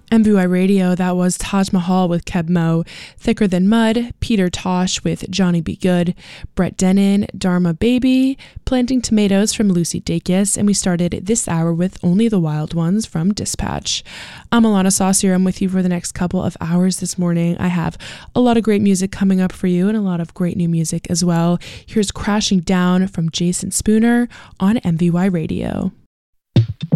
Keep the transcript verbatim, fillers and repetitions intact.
M V Y Radio, that was Taj Mahal with Keb Mo, Thicker Than Mud, Peter Tosh with Johnny B. Good, Brett Dennen, Dharma Baby, Planting Tomatoes from Lucy Dacus, and we started this hour with Only the Wild Ones from Dispatch. I'm Alana Saucier. I'm with you for the next couple of hours this morning. I have a lot of great music coming up for you and a lot of great new music as well. Here's Crashing Down from Jason Spooner on M V Y Radio.